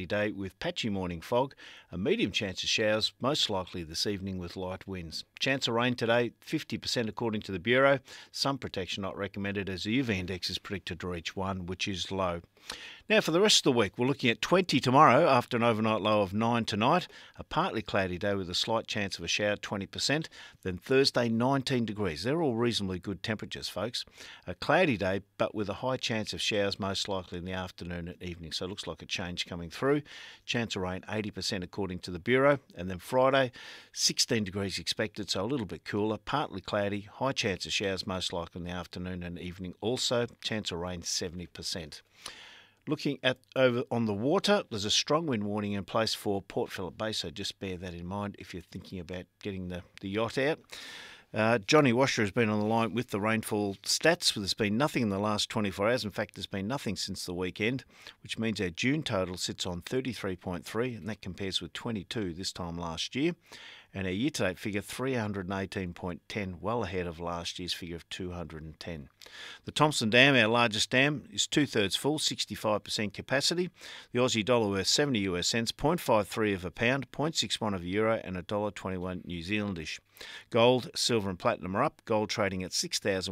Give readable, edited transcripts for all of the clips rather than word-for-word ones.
day with patchy morning fog, a medium chance of showers, most likely this evening with light winds. Chance of rain today, 50% according to the Bureau. Sun protection not recommended as the UV index is predicted to reach 1, which is low. Now for the rest of the week, we're looking at 20 tomorrow after an overnight low of 9 tonight. A partly cloudy day with a slight chance of a shower, 20%. Then Thursday, 19 degrees. They're all reasonably good temperatures, folks. A cloudy day, but with a high chance of showers, most likely in the afternoon and evening. So it looks like a change coming through. Chance of rain, 80% according to the Bureau. And then Friday, 16 degrees expected, so a little bit cooler. Partly cloudy, high chance of showers, most likely in the afternoon and evening also. Chance of rain, 70%. Looking at over on the water, there's a strong wind warning in place for Port Phillip Bay, so just bear that in mind if you're thinking about getting the yacht out. Johnny Washer has been on the line with the rainfall stats. There's been nothing in the last 24 hours. In fact, there's been nothing since the weekend, which means our June total sits on 33.3, and that compares with 22 this time last year. And our year-to-date figure, 318.10, well ahead of last year's figure of 210. The Thomson Dam, our largest dam, is two-thirds full, 65% capacity. The Aussie dollar worth 70 US cents, 0.53 of a pound, 0.61 of a euro, and $1.21 New Zealandish. Gold, silver and platinum are up, gold trading at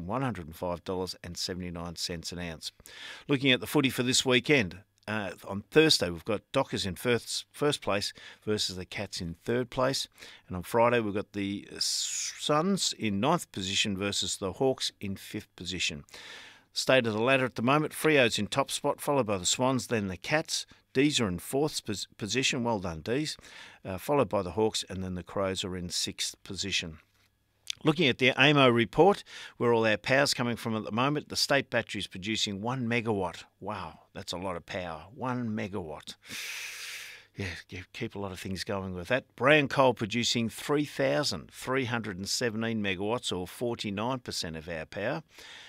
$6,105.79 an ounce. Looking at the footy for this weekend, on Thursday, we've got Dockers in first place versus the Cats in third place. And on Friday, we've got the Suns in ninth position versus the Hawks in fifth position. State of the ladder at the moment, Freo's in top spot, followed by the Swans, then the Cats. D's are in fourth position, well done D's, followed by the Hawks, and then the Crows are in sixth position. Looking at the AEMO report, where all our power's coming from at the moment, the state battery is producing 1 megawatt. Wow, that's a lot of power. 1 megawatt. Yeah, keep a lot of things going with that. Brown coal producing 3,317 megawatts, or 49% of our power.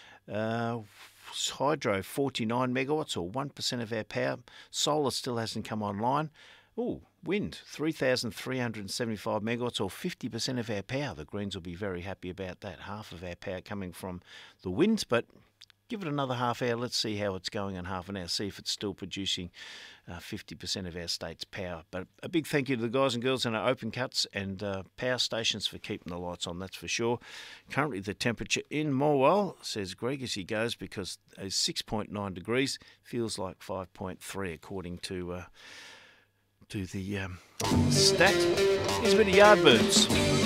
Hydro, 49 megawatts, or 1% of our power. Solar still hasn't come online. Oh, wind, 3,375 megawatts, or 50% of our power. The Greens will be very happy about that. Half of our power coming from the wind, but give it another half hour. Let's see how it's going in half an hour, see if it's still producing 50% of our state's power. But a big thank you to the guys and girls in our open cuts and power stations for keeping the lights on, that's for sure. Currently the temperature in Morwell, says Greg as he goes, because it's 6.9 degrees, feels like 5.3 according to the stat. Here's a bit of Yardbirds.